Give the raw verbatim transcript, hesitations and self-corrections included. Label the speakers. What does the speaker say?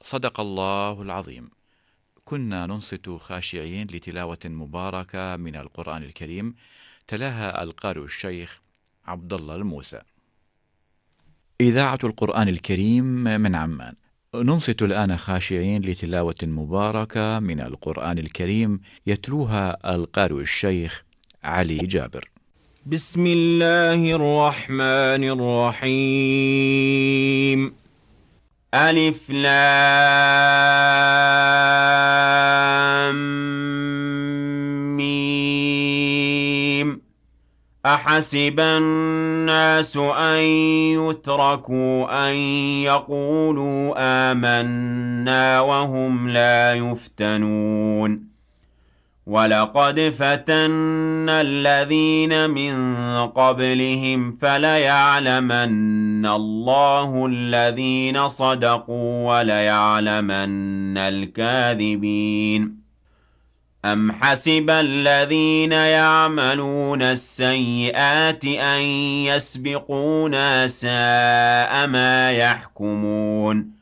Speaker 1: صدق الله العظيم. كنا ننصت خاشعين لتلاوة مباركة من القرآن الكريم، تلاها القارئ الشيخ عبد الله الموسى. إذاعة القرآن الكريم من عمان. ننصت الآن خاشعين لتلاوة مباركة من القرآن الكريم، يتلوها القارئ الشيخ علي جابر.
Speaker 2: بسم الله الرحمن الرحيم. ألف لام ميم. أحسب الناس أن يتركوا أن يقولوا آمنا وهم لا يفتنون. ولقد فتنا الذين من قبلهم فليعلمن الله الذين صدقوا وليعلمن الكاذبين. أم حسب الذين يعملون السيئات أن يسبقونا، ساء ما يحكمون.